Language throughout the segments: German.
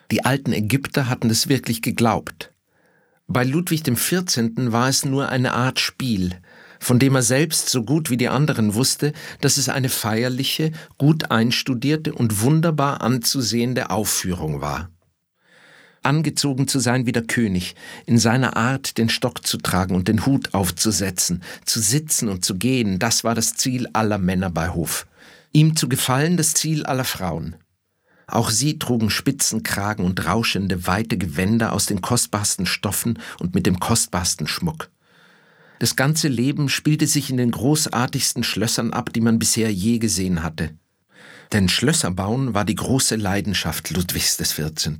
Die alten Ägypter hatten es wirklich geglaubt. Bei Ludwig XIV. War es nur eine Art Spiel, von dem er selbst so gut wie die anderen wusste, dass es eine feierliche, gut einstudierte und wunderbar anzusehende Aufführung war. Angezogen zu sein wie der König, in seiner Art den Stock zu tragen und den Hut aufzusetzen, zu sitzen und zu gehen, das war das Ziel aller Männer bei Hof. Ihm zu gefallen das Ziel aller Frauen. Auch sie trugen Spitzenkragen und rauschende, weite Gewänder aus den kostbarsten Stoffen und mit dem kostbarsten Schmuck. Das ganze Leben spielte sich in den großartigsten Schlössern ab, die man bisher je gesehen hatte. Denn Schlösser bauen war die große Leidenschaft Ludwigs XIV.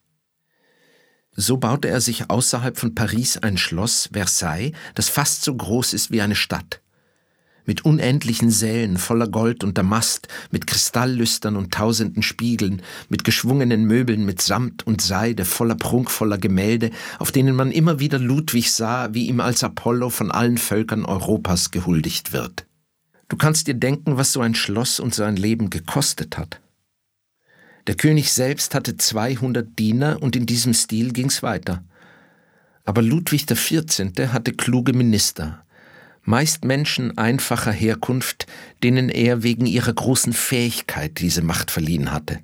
So baute er sich außerhalb von Paris ein Schloss, Versailles, das fast so groß ist wie eine Stadt. Mit unendlichen Sälen voller Gold und Damast, mit Kristalllüstern und tausenden Spiegeln, mit geschwungenen Möbeln mit Samt und Seide, voller prunkvoller Gemälde, auf denen man immer wieder Ludwig sah, wie ihm als Apollo von allen Völkern Europas gehuldigt wird. Du kannst dir denken, was so ein Schloss und so ein Leben gekostet hat. Der König selbst hatte 200 Diener und in diesem Stil ging's weiter. Aber Ludwig XIV. Hatte kluge Minister, meist Menschen einfacher Herkunft, denen er wegen ihrer großen Fähigkeit diese Macht verliehen hatte.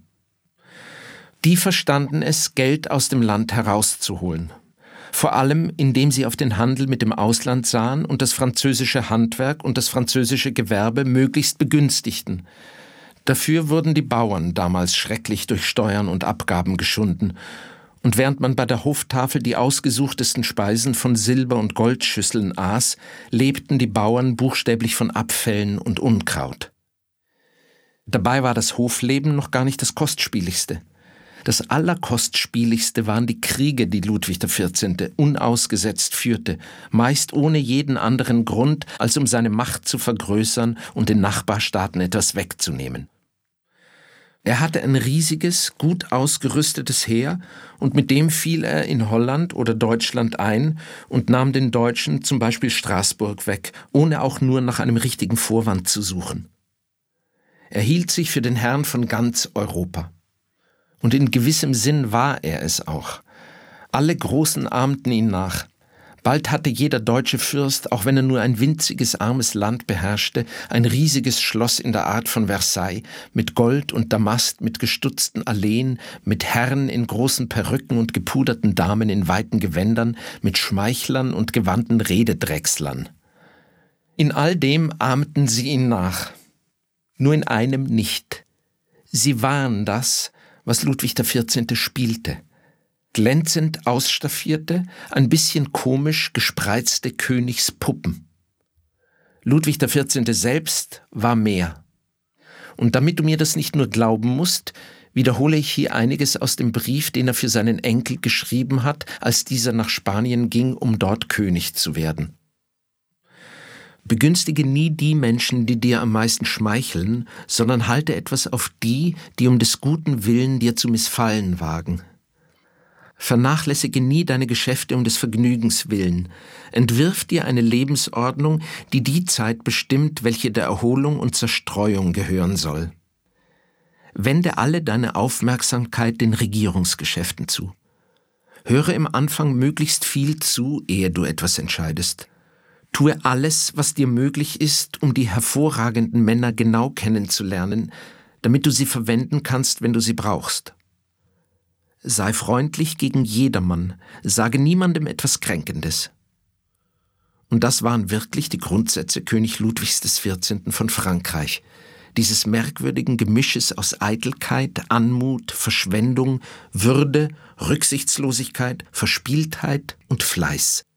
Die verstanden es, Geld aus dem Land herauszuholen. Vor allem, indem sie auf den Handel mit dem Ausland sahen und das französische Handwerk und das französische Gewerbe möglichst begünstigten. Dafür wurden die Bauern damals schrecklich durch Steuern und Abgaben geschunden. Und während man bei der Hoftafel die ausgesuchtesten Speisen von Silber- und Goldschüsseln aß, lebten die Bauern buchstäblich von Abfällen und Unkraut. Dabei war das Hofleben noch gar nicht das Kostspieligste. Das Allerkostspieligste waren die Kriege, die Ludwig XIV. Unausgesetzt führte, meist ohne jeden anderen Grund, als um seine Macht zu vergrößern und den Nachbarstaaten etwas wegzunehmen. Er hatte ein riesiges, gut ausgerüstetes Heer und mit dem fiel er in Holland oder Deutschland ein und nahm den Deutschen zum Beispiel Straßburg weg, ohne auch nur nach einem richtigen Vorwand zu suchen. Er hielt sich für den Herrn von ganz Europa. Und in gewissem Sinn war er es auch. Alle Großen ahmten ihm nach. Bald hatte jeder deutsche Fürst, auch wenn er nur ein winziges, armes Land beherrschte, ein riesiges Schloss in der Art von Versailles, mit Gold und Damast, mit gestutzten Alleen, mit Herren in großen Perücken und gepuderten Damen in weiten Gewändern, mit Schmeichlern und gewandten Rededrechslern. In all dem ahmten sie ihn nach. Nur in einem nicht. Sie waren das, was Ludwig XIV. Spielte. Glänzend ausstaffierte, ein bisschen komisch gespreizte Königspuppen. Ludwig XIV. Selbst war mehr. Und damit du mir das nicht nur glauben musst, wiederhole ich hier einiges aus dem Brief, den er für seinen Enkel geschrieben hat, als dieser nach Spanien ging, um dort König zu werden. Begünstige nie die Menschen, die dir am meisten schmeicheln, sondern halte etwas auf die, die um des guten Willen dir zu missfallen wagen. Vernachlässige nie deine Geschäfte um des Vergnügens willen. Entwirf dir eine Lebensordnung, die die Zeit bestimmt, welche der Erholung und Zerstreuung gehören soll. Wende alle deine Aufmerksamkeit den Regierungsgeschäften zu. Höre im Anfang möglichst viel zu, ehe du etwas entscheidest. Tue alles, was dir möglich ist, um die hervorragenden Männer genau kennenzulernen, damit du sie verwenden kannst, wenn du sie brauchst. Sei freundlich gegen jedermann, sage niemandem etwas Kränkendes. Und das waren wirklich die Grundsätze König Ludwigs XIV. Von Frankreich, dieses merkwürdigen Gemisches aus Eitelkeit, Anmut, Verschwendung, Würde, Rücksichtslosigkeit, Verspieltheit und Fleiß.